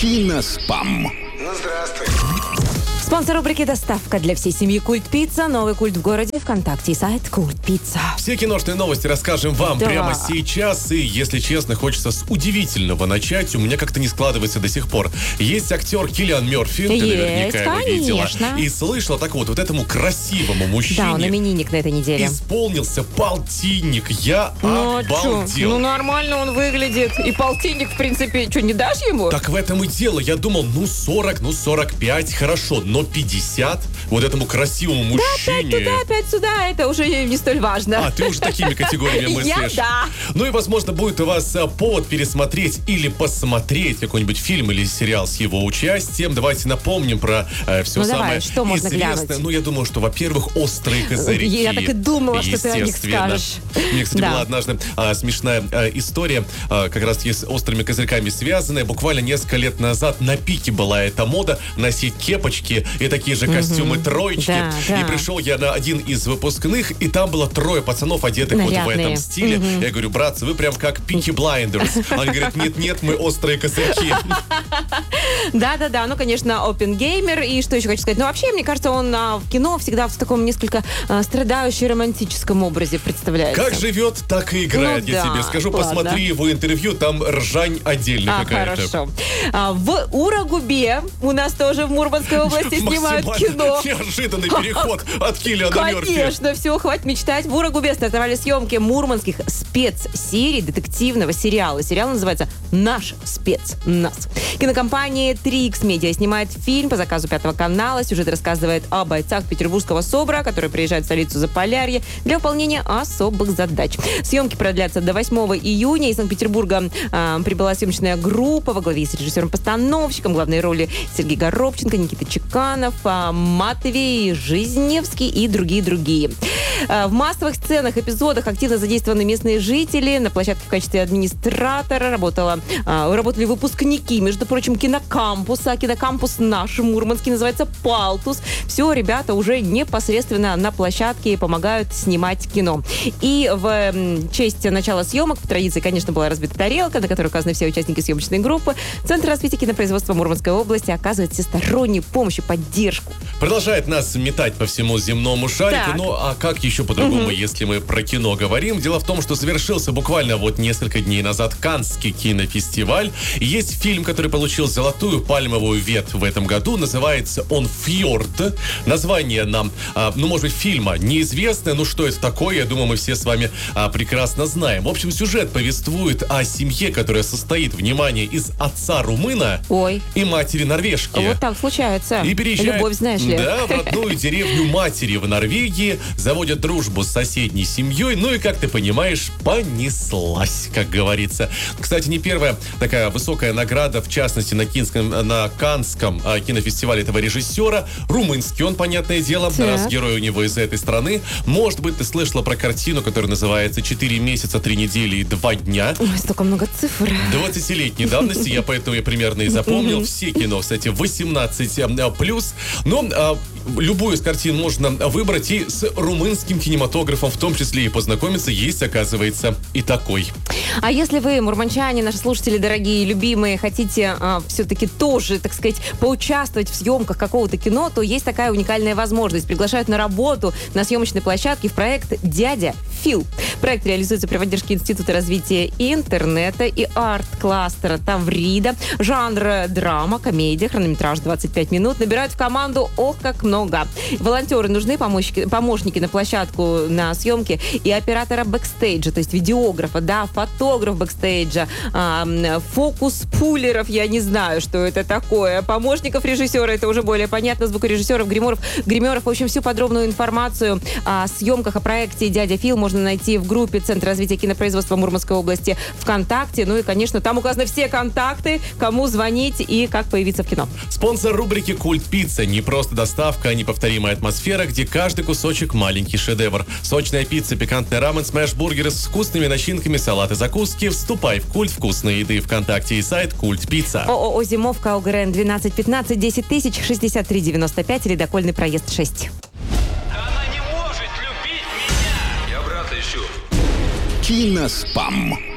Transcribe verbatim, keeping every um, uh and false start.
Киноспам. Ну, здравствуй. Спонсор рубрики «Доставка» для всей семьи «Культ Пицца». Новый культ в городе. ВКонтакте и сайт «Культ Пицца». Все киношные новости расскажем вам Да. прямо сейчас. И, если честно, хочется с удивительного начать. У меня как-то не складывается до сих пор. Есть актер Киллиан Мерфи. Ты Есть, наверняка его видела. конечно. И слышала, так вот, вот этому красивому мужчине Да, он именинник на этой неделе. исполнился полтинник. Я Ну, обалдел. чё? Ну, нормально он выглядит. И полтинник, в принципе, что, не дашь ему? Так в этом и дело. Я думал, ну сорок, ну сорок пять, хорошо. Но пятьдесят вот этому красивому мужчине... Опять туда, опять сюда, это уже не столь важно. А, ты уже такими категориями мыслишь. Я да. Ну и, возможно, будет у вас а, повод пересмотреть или посмотреть какой-нибудь фильм или сериал с его участием. Давайте напомним про э, все Ну, самое давай, что можно известное. глянуть? Ну, я думаю, что, во-первых, острые козырьки. Я так и думала, что ты о них Естественно. скажешь. Мне, кстати, Да. была однажды а, смешная а, история, а, как раз с острыми козырьками связанная. Буквально несколько лет назад на пике была эта мода носить кепочки и такие же костюмы троечки. Да, да. И пришел я на один из выпускных, и там было трое пацанов, одетых вот в Нарядные. этом стиле. Я говорю, братцы, вы прям как Peaky Blinders. Они говорят, нет-нет, мы острые козырьки. Да-да-да, ну, конечно, опенгеймер. И что еще хочу сказать? Ну, вообще, мне кажется, он а, в кино всегда в таком несколько а, страдающем романтическом образе представляется. Как живет, так и играет, Ну я да, тебе скажу. ладно. Посмотри его интервью, там ржань отдельная А, какая-то. хорошо. А, в Урагубе у нас тоже в Мурманской области снимают Максимально кино. неожиданный переход от Киллиана Мерфи. Конечно, все, хватит мечтать. В Урагубе стартовали съемки мурманских спецсерий детективного сериала. Сериал называется «Наш спец. Нас». Кинокомпания три икс Media снимает фильм по заказу Пятого канала. Сюжет рассказывает о бойцах петербургского СОБРа, которые приезжают в столицу Заполярья для выполнения особых задач. Съемки продлятся до восьмого июня. Из Санкт-Петербурга э, прибыла съемочная группа во главе с режиссером-постановщиком. Главные роли Сергей Горобченко, Никита Чеканов, э, Матвей Жизневский и другие-другие. Э, в массовых сценах, эпизодах активно задействованы местные жители. На площадке в качестве администратора работала, э, работали выпускники, между прочим, кинокампуса. Кинокампус наш, мурманский, называется «Палтус». Все, ребята уже непосредственно на площадке помогают снимать кино. И в м, честь начала съемок, по традиции, конечно, была разбита тарелка, на которой указаны все участники съемочной группы. Центр развития кинопроизводства Мурманской области оказывает всестороннюю помощь и поддержку. Продолжает нас метать по всему земному шарику. Так. Ну, а как еще по-другому, если мы про кино говорим? Дело в том, что завершился буквально вот несколько дней назад Каннский кинофестиваль. И есть фильм, который получил золотую пальмовую ветвь в этом году. Называется он «Фьорд». Название нам, а, ну, может быть, фильма неизвестное. Ну, что это такое? Я думаю, мы все с вами а, прекрасно знаем. В общем, сюжет повествует о семье, которая состоит, внимание, из отца румына Ой. и матери норвежки. Вот так случается. И переезжают, Любовь, знаешь ли. да, в родную деревню матери в Норвегии, заводят дружбу с соседней семьей, ну и, как ты понимаешь, понеслась, как говорится. Кстати, не первая такая высокая награда, в частности, на, Кинском, на Каннском а, кинофестивале этого режиссера. Румынский он, понятное дело, Так. раз герой у него из этой страны. Может быть, ты слышала про картину, которая называется «Четыре месяца, три недели и два дня». Ой, столько много цифр. двадцатилетней давности, я поэтому я примерно и запомнил. Все кино, кстати, восемнадцать плюс. Но а, любую из картин можно выбрать и с румынским кинематографом в том числе и познакомиться. Есть, оказывается, и такой. А если вы, мурманчане, наши слушатели дорогие, любимые, хотите а, все-таки тоже, так сказать, поучаствовать в съемках какого-то кино, то есть такая уникальная возможность. Приглашают на работу на съемочной площадке в проект «Дядя Фил». Проект реализуется при поддержке Института развития интернета и арт-кластера Таврида. Жанр драма, комедия, хронометраж двадцать пять минут. Набирают в команду ох, как много. Волонтеры нужны, помощники, помощники на площадку на съемке и оператора бэкстейджа, то есть видеографа, да, фотограф бэкстейджа, а, фокус-пулеров, я не знаю, что это такое, помощников режиссера, это уже более понятно, звукорежиссеров, гримеров, гримеров. В общем, всю подробную информацию о съемках, о проекте «Дядя Фил» можно найти в группе Центра развития кинопроизводства Мурманской области ВКонтакте. Ну и, конечно, там указаны все контакты, кому звонить и как появиться в кино. Спонсор рубрики «Культ Пицца». Не просто доставка, а неповторимая атмосфера, где каждый кусочек маленький шедевр. Сочная пицца, пикантный рамен, смэш-бургеры с вкусными начинками, салаты, закуски. Вступай в культ вкусной еды ВКонтакте и сайт «Культ Пицца». ООО «Зимовка», ОГРН двенадцать пятнадцать десять тысяч шестьдесят три девяносто пять, ледокольный проезд шесть. Она не может любить меня. Я брата ищу. Киноспам.